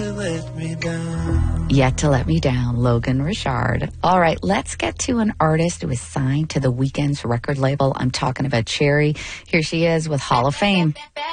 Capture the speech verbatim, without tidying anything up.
to let me down. Yet to Let Me Down, Logan Richard. All right, let's get to an artist who is signed to the Weeknd's record label. I'm talking about Cherry. Here she is with Hall of Fame.